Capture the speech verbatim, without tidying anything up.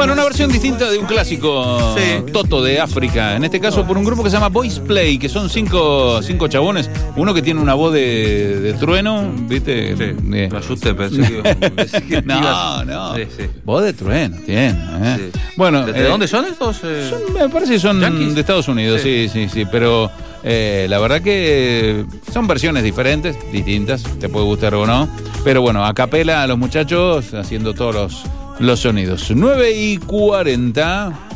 Bueno, una versión distinta de un clásico, Sí. Toto de África. En este caso por un grupo que se llama Boys Play, que son cinco, cinco chabones. Uno que tiene una voz de, de trueno, ¿viste? Sí, De- me asusté, pensé que, pensé que No, ibas- no. Sí, sí. Voz de trueno, tiene. ¿eh? Sí. Bueno, ¿De, de eh, dónde son estos? eh? son- me parece que son ¿Yankees? de Estados Unidos, sí, sí, sí, pero eh, la verdad que son versiones diferentes, distintas, te puede gustar o no, pero bueno, a capela a los muchachos haciendo todos los, los sonidos. nueve y cuarenta.